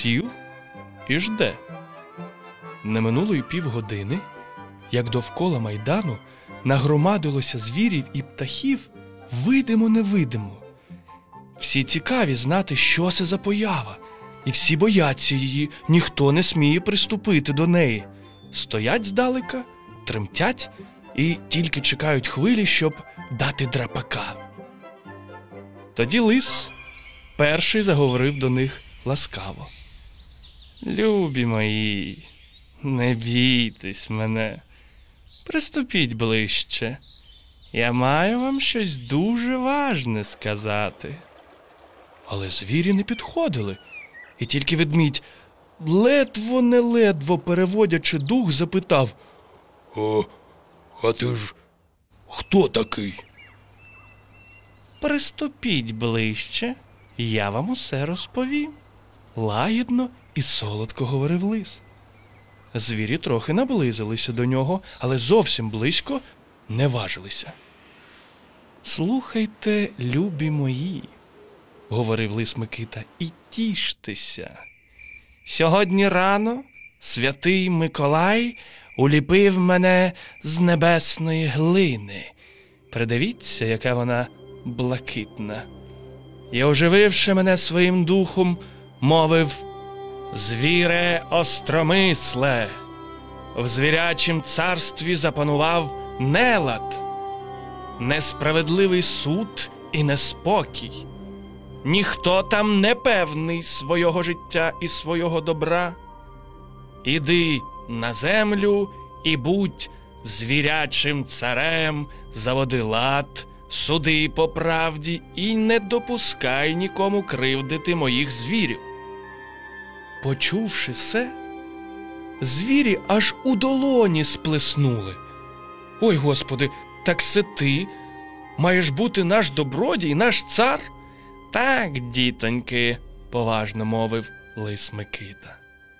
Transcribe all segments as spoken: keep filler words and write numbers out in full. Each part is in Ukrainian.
сів і жде. Не минуло й півгодини, як довкола майдану нагромадилося звірів і птахів видимо-невидимо. Всі цікаві знати, що це за поява, і всі бояться її, ніхто не сміє приступити до неї. Стоять здалека, тремтять і тільки чекають хвилі, щоб дати драпака. Тоді лис перший заговорив до них ласкаво. «Любі мої, не бійтесь мене, приступіть ближче. Я маю вам щось дуже важне сказати». Але звірі не підходили, і тільки ведмідь, ледво-неледво переводячи дух, запитав: «А, а ти ж хто такий?» «Приступіть ближче, я вам усе розповім», – лагідно і солодко говорив лис. Звірі трохи наблизилися до нього, але зовсім близько не важилися. «Слухайте, любі мої», – говорив лис Микита, – «і тіштеся. Сьогодні рано святий Миколай уліпив мене з небесної глини. Придивіться, яка вона блакитна. І, ожививши мене своїм духом, мовив: звіре остромисле, в звірячім царстві запанував нелад, несправедливий суд і неспокій. Ніхто там не певний свого життя і свого добра. Іди на землю і будь звірячим царем, заводи лад, суди по правді і не допускай нікому кривдити моїх звірів». Почувши се, звірі аж у долоні сплеснули. «Ой, Господи, так се ти маєш бути наш добродій, наш цар?» «Так, дітоньки», – поважно мовив лис Микита.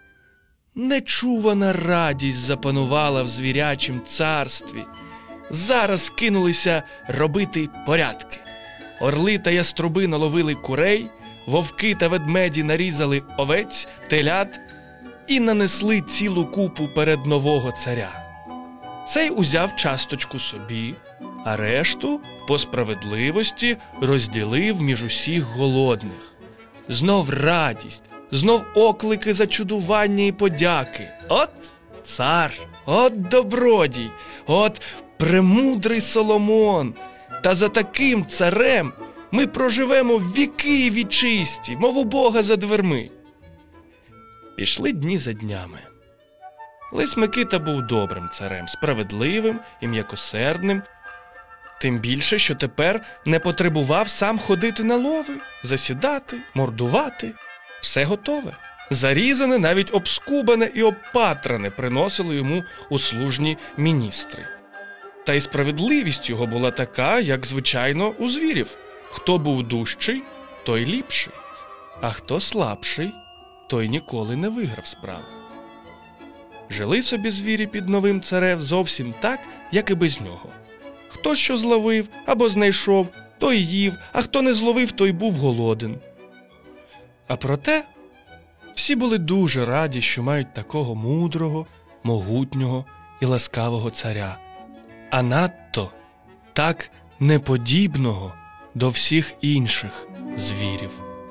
Нечувана радість запанувала в звірячім царстві. Зараз кинулися робити порядки. Орли та яструби наловили курей, вовки та ведмеді нарізали овець, телят і нанесли цілу купу перед нового царя. Цей узяв часточку собі, а решту по справедливості розділив між усіх голодних. Знов радість, знов оклики зачудування і подяки. От цар, от добродій, от премудрий Соломон. Та за таким царем ми проживемо віки вічисті, мов у Бога за дверми. Пішли дні за днями. Лис Микита був добрим царем, справедливим і м'якосердним, тим більше, що тепер не потребував сам ходити на лови, засідати, мордувати. Все готове. Зарізане, навіть обскубане і обпатране приносили йому услужні міністри. Та й справедливість його була така, як, звичайно, у звірів. Хто був дужчий, той ліпший, а хто слабший, той ніколи не виграв справи. Жили собі звірі під новим царем зовсім так, як і без нього. Хто що зловив або знайшов, той їв, а хто не зловив, той був голоден. А проте всі були дуже раді, що мають такого мудрого, могутнього і ласкавого царя, а надто так неподібного до всіх інших звірів.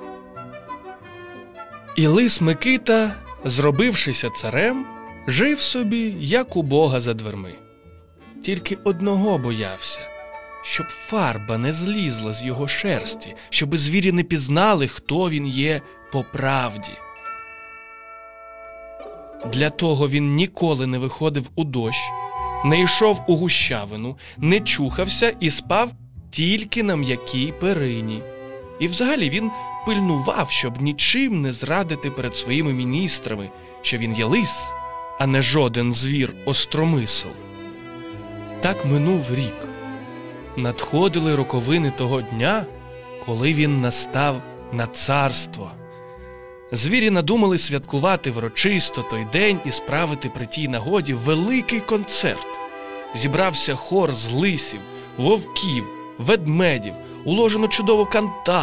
І лис Микита, зробившися царем, жив собі, як у Бога за дверми. Тільки одного боявся, щоб фарба не злізла з його шерсті, щоби звірі не пізнали, хто він є по правді. Для того він ніколи не виходив у дощ, не йшов у гущавину, не чухався і спав тільки на м'якій перині. І взагалі він пильнував, щоб нічим не зрадити перед своїми міністрами, що він є лис, а не жоден звір-остромисл. Так минув рік. Надходили роковини того дня, коли він настав на царство. Звірі надумали святкувати врочисто той день і справити при тій нагоді великий концерт. Зібрався хор з лисів, вовків, ведмедів, уложено чудову кантату,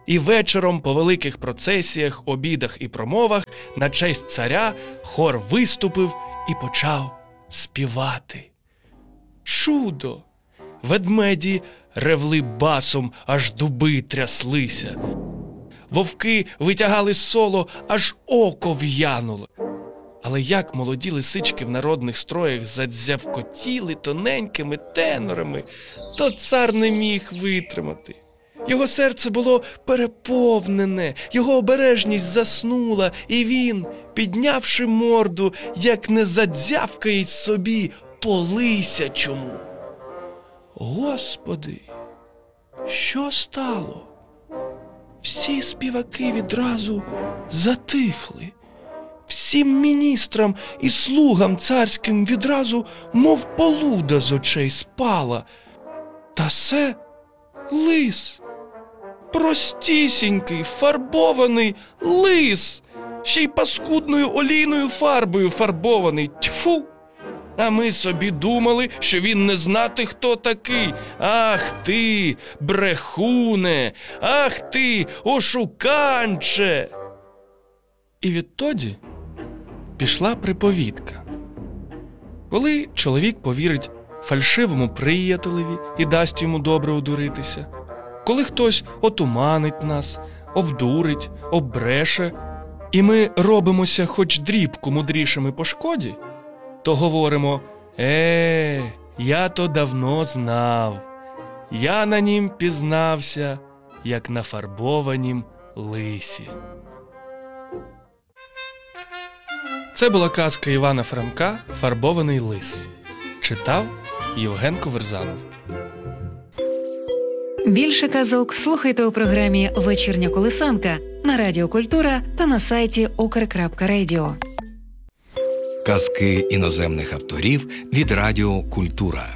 І вечором по великих процесіях, обідах і промовах на честь царя хор виступив і почав співати. Чудо! Ведмеді ревли басом, аж дуби тряслися. Вовки витягали соло, аж око в'януло. Але як молоді лисички в народних строях задзявкотіли тоненькими тенорами, то цар не міг витримати. Його серце було переповнене, його обережність заснула, і він, піднявши морду, як не задзявкає собі по лисячому. Господи, що стало? Всі співаки відразу затихли. Всім міністрам і слугам царським відразу, мов полуда з очей спала. Та се лис, простісінький, фарбований лис, ще й паскудною олійною фарбою фарбований. Тьфу! А ми собі думали, що він не знати, хто такий. Ах ти, брехуне! Ах ти, ошуканче! І відтоді пішла приповідка. Коли чоловік повірить фальшивому приятелеві і дасть йому добре одуритися, коли хтось отуманить нас, обдурить, оббреше, і ми робимося хоч дрібку мудрішими по шкоді, то говоримо: «Е, я то давно знав, я на нім пізнався, як на фарбованім лисі». Це була казка Івана Франка «Фарбований лис». Читав Євген Коверзанов. Більше казок слухайте у програмі «Вечірня колисанка» на Радіо Культура та на сайті укр крапка радіо. Казки іноземних авторів від Радіо Культура.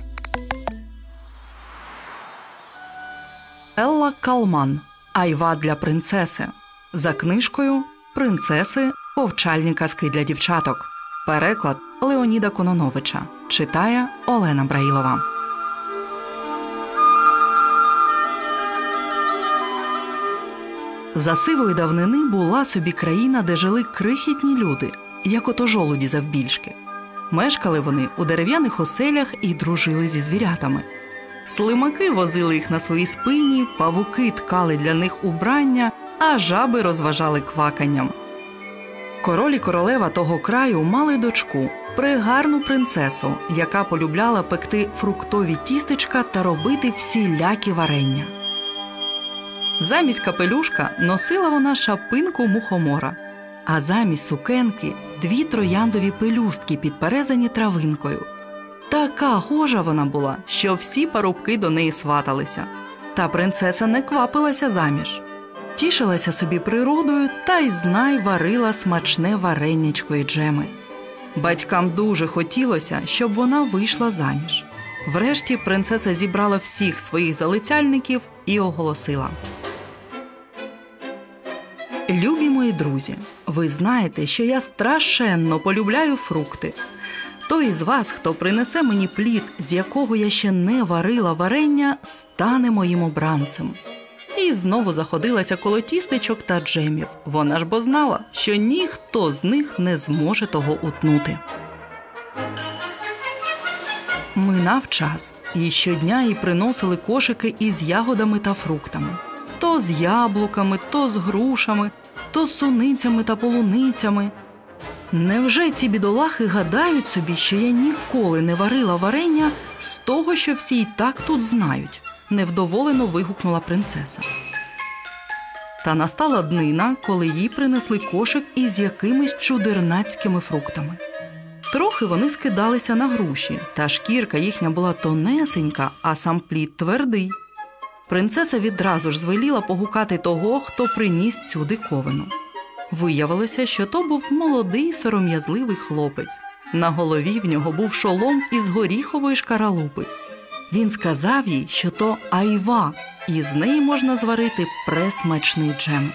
Елла Калман. Айва для принцеси. За книжкою «Принцеси. Повчальні казки для дівчаток». Переклад Леоніда Кононовича. Читає Олена Браїлова. За сивої давнини була собі країна, де жили крихітні люди, як ото жолуді завбільшки. Мешкали вони у дерев'яних оселях і дружили зі звірятами. Слимаки возили їх на своїй спині, павуки ткали для них убрання, а жаби розважали кваканням. Король і королева того краю мали дочку, пригарну принцесу, яка полюбляла пекти фруктові тістечка та робити всілякі варення. Замість капелюшка носила вона шапинку мухомора, а замість сукенки дві трояндові пелюстки, підперезані травинкою. Така гожа вона була, що всі парубки до неї сваталися. Та принцеса не квапилася заміж. Тішилася собі природою та й знай варила смачне вареннячко і джеми. Батькам дуже хотілося, щоб вона вийшла заміж. Врешті принцеса зібрала всіх своїх залицяльників і оголосила: «Любі мої друзі, ви знаєте, що я страшенно полюбляю фрукти. Той із вас, хто принесе мені плід, з якого я ще не варила варення, стане моїм обранцем». І знову заходилася коло тістечок та джемів. Вона ж бо знала, що ніхто з них не зможе того утнути. Минав час, і щодня їй приносили кошики із ягодами та фруктами. То з яблуками, то з грушами, то з суницями та полуницями. Невже ці бідолахи гадають собі, що я ніколи не варила варення з того, що всі й так тут знають? Невдоволено вигукнула принцеса. Та настала днина, коли їй принесли кошик із якимись чудернацькими фруктами. Трохи вони скидалися на груші, та шкірка їхня була тонесенька, а сам плід твердий. Принцеса відразу ж звеліла погукати того, хто приніс цю диковину. Виявилося, що то був молодий сором'язливий хлопець. На голові в нього був шолом із горіхової шкаралупи. Він сказав їй, що то айва, і з неї можна зварити пресмачний джем.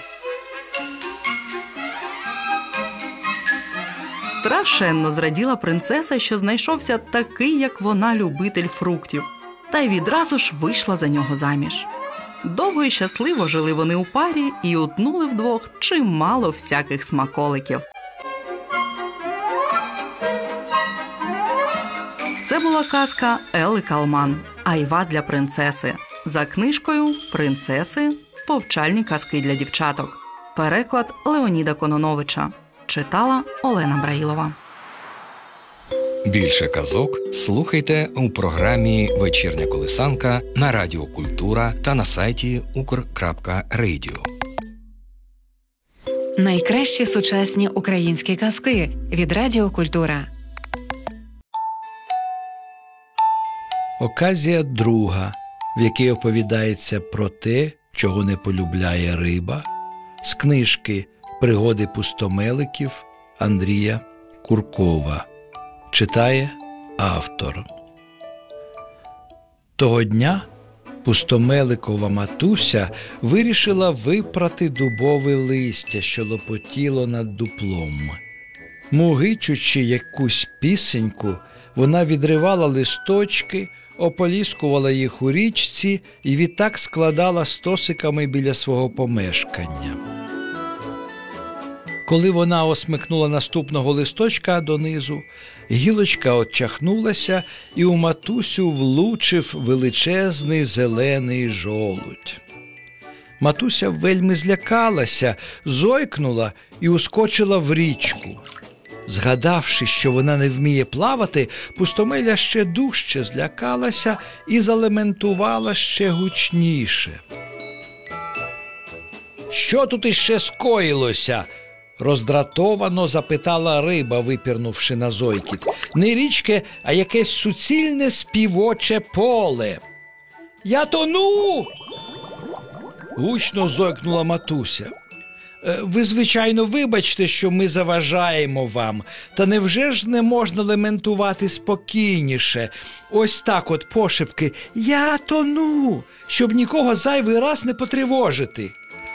Страшенно зраділа принцеса, що знайшовся такий, як вона, любитель фруктів, та й відразу ж вийшла за нього заміж. Довго і щасливо жили вони у парі і утнули вдвох чимало всяких смаколиків. Це була казка Елли Калман «Айва для принцеси» за книжкою «Принцеси. Повчальні казки для дівчаток». Переклад Леоніда Кононовича. Читала Олена Браїлова. Більше казок слухайте у програмі «Вечірня колисанка» на Радіо Культура та на сайті укр крапка радіо. Найкращі сучасні українські казки від Радіо Культура. Оказія друга, в якій оповідається про те, чого не полюбляє риба, з книжки «Пригоди пустомеликів» Андрія Куркова. Читає автор. Того дня пустомеликова матуся вирішила випрати дубове листя, що лопотіло над дуплом. Мугичучи якусь пісеньку, вона відривала листочки, ополіскувала їх у річці і відтак складала стосиками біля свого помешкання. Коли вона осмикнула наступного листочка донизу, гілочка отчахнулася і у матусю влучив величезний зелений жолудь. Матуся вельми злякалася, зойкнула і ускочила в річку. Згадавши, що вона не вміє плавати, пустомеля ще дужче злякалася і залементувала ще гучніше. «Що тут іще скоїлося?» – роздратовано запитала риба, випірнувши на зойкіт. «Не річки, а якесь суцільне співоче поле». «Я тону!» – гучно зойкнула матуся. «Ви, звичайно, вибачте, що ми заважаємо вам, та невже ж не можна лементувати спокійніше? Ось так от пошепки «Я тону!», щоб нікого зайвий раз не потривожити».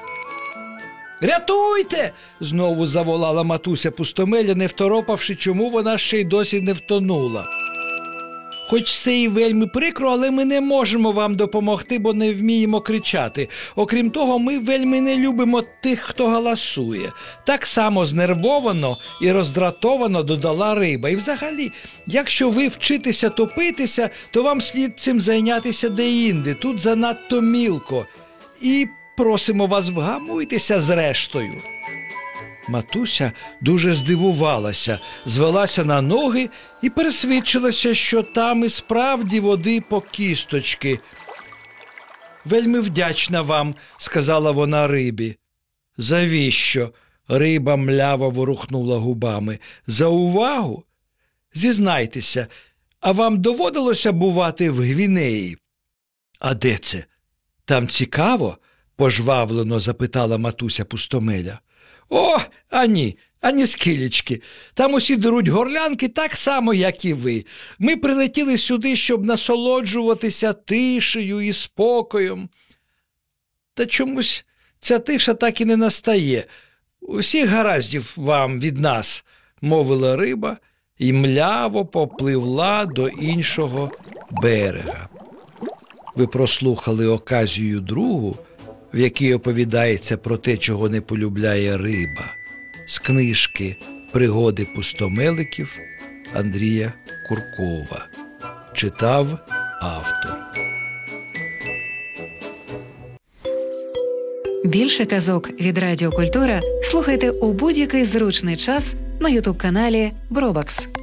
«Рятуйте!» – знову заволала матуся пустомеля, не второпавши, чому вона ще й досі не втонула. «Хоч це і вельми прикро, але ми не можемо вам допомогти, бо не вміємо кричати. Окрім того, ми вельми не любимо тих, хто галасує». Так само знервовано і роздратовано додала риба. «І взагалі, якщо ви вчитеся топитися, то вам слід цим зайнятися деінде, тут занадто мілко. І просимо вас, вгамуйтеся зрештою». Матуся дуже здивувалася, звелася на ноги і пересвідчилася, що там і справді води по кісточки. «Вельми вдячна вам», – сказала вона рибі. «Завіщо?» – риба мляво ворухнула губами. «За увагу? Зізнайтеся, а вам доводилося бувати в Гвінеї?» «А де це? Там цікаво?» – пожвавлено запитала матуся пустомеля. «О, ані, ані скілечки. Там усі деруть горлянки так само, як і ви. Ми прилетіли сюди, щоб насолоджуватися тишею і спокоєм. Та чомусь ця тиша так і не настає. Усіх гараздів вам від нас», – мовила риба і мляво попливла до іншого берега. Ви прослухали оказію другу, в якій оповідається про те, чого не полюбляє риба, з книжки «Пригоди пустомеликів» Андрія Куркова. Читав автор. Більше казок від Радіо Культура слухайте у будь-який зручний час на ютуб-каналі Бробакс.